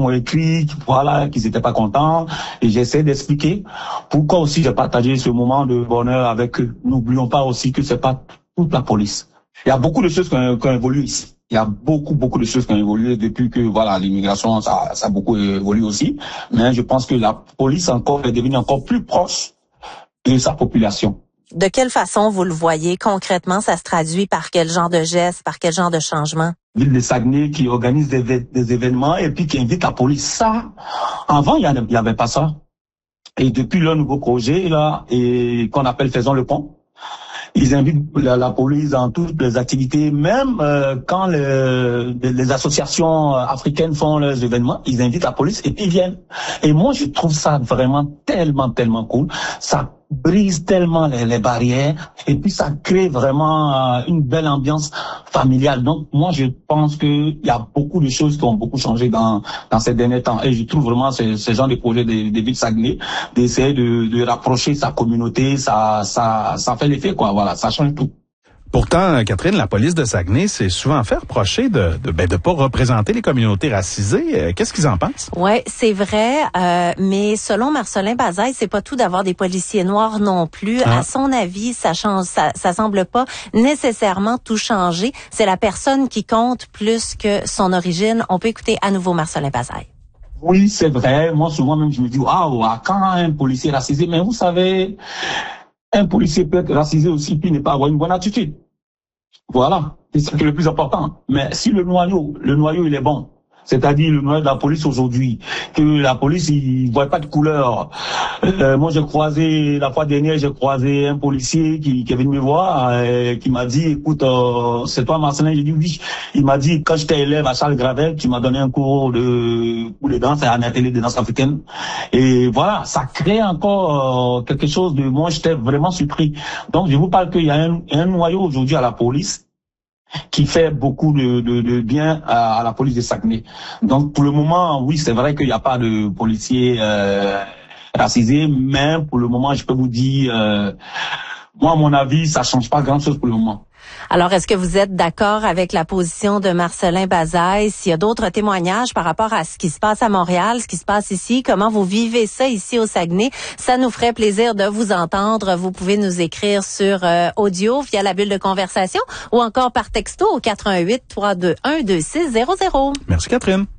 m'ont écrit, voilà, qu'ils étaient pas contents. Et j'essaie d'expliquer pourquoi aussi j'ai partagé ce moment de bonheur avec eux. N'oublions pas aussi que c'est pas toute la police. Il y a beaucoup de choses qui ont évolué ici. Il y a beaucoup de choses qui ont évolué depuis que, voilà, l'immigration, ça a beaucoup évolué aussi. Mais je pense que la police est devenue encore plus proche de sa population. De quelle façon vous le voyez concrètement? Ça se traduit par quel genre de gestes, par quel genre de changement? Ville de Saguenay qui organise des événements et puis qui invite la police. Ça, avant, il y avait pas ça. Et depuis le nouveau projet, là, et qu'on appelle Faisons le pont, ils invitent la police dans toutes les activités, même quand les associations africaines font leurs événements, ils invitent la police et puis ils viennent. Et moi, je trouve ça vraiment tellement cool. Ça brise tellement les barrières et puis ça crée vraiment une belle ambiance familiale. Donc moi, je pense qu'il y a beaucoup de choses qui ont beaucoup changé dans ces derniers temps. Et je trouve vraiment ce genre de projet des villes Saguenay, d'essayer de rapprocher sa communauté, ça fait l'effet, quoi. Voilà, ça change tout. Pourtant, Catherine, la police de Saguenay s'est souvent fait reprocher de pas représenter les communautés racisées. Qu'est-ce qu'ils en pensent? Ouais, c'est vrai, mais selon Marcelin Bazaille, c'est pas tout d'avoir des policiers noirs non plus. Ah. À son avis, ça semble pas nécessairement tout changer. C'est la personne qui compte plus que son origine. On peut écouter à nouveau Marcelin Bazaille. Oui, c'est vrai. Moi, souvent même, je me dis, quand un policier est racisé, mais vous savez, un policier peut être racisé aussi puis ne pas avoir une bonne attitude. Voilà, c'est ça qui est le plus important. Mais si le noyau il est bon, c'est-à-dire le noyau de la police aujourd'hui, que la police il voit pas de couleur. Moi la fois dernière j'ai croisé un policier qui est venu me voir, qui m'a dit écoute, c'est toi Marcelin? J'ai dit oui. Il m'a dit quand j'étais élève à Charles Gravel, tu m'as donné un cours de danse à un atelier de danse africaine. Et voilà, ça crée encore quelque chose de moi j'étais vraiment surpris. Donc je vous parle qu'il y a un noyau aujourd'hui à la police qui fait beaucoup de bien à la police de Saguenay. Donc pour le moment, oui, c'est vrai qu'il n'y a pas de policiers racisés, mais pour le moment, je peux vous dire, moi, à mon avis, ça change pas grand-chose pour le moment. Alors, est-ce que vous êtes d'accord avec la position de Marcelin Bazaille? S'il y a d'autres témoignages par rapport à ce qui se passe à Montréal, ce qui se passe ici, comment vous vivez ça ici au Saguenay, ça nous ferait plaisir de vous entendre. Vous pouvez nous écrire sur audio via la bulle de conversation ou encore par texto au 418-321-2600. Merci Catherine.